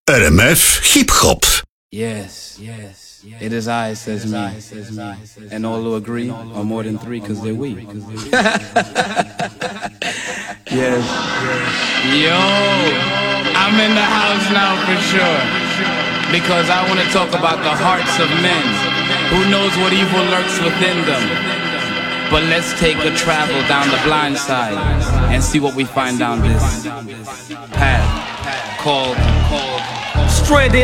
RMF Hip Hop. Yes, it is I, says me. And all who agree are more than three because they're we. Yes. Yo, I'm in the house now for sure. Because I want to talk about the hearts of men. Who knows what evil lurks within them? But let's take a travel down the blind side and see what we find down this path called Stranded